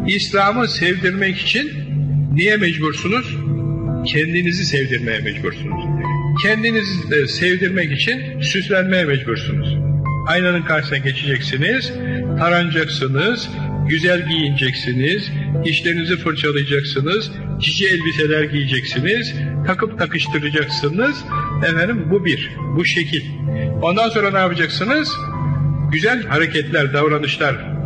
İslam'ı sevdirmek için niye mecbursunuz? Kendinizi sevdirmeye mecbursunuz. Kendinizi de sevdirmek için süslenmeye mecbursunuz. Aynanın karşısına geçeceksiniz, taranacaksınız, güzel giyineceksiniz, dişlerinizi fırçalayacaksınız, cici elbiseler giyeceksiniz, takıp takıştıracaksınız. Efendim, bu bir, bu şekil. Ondan sonra ne yapacaksınız? Güzel hareketler, davranışlar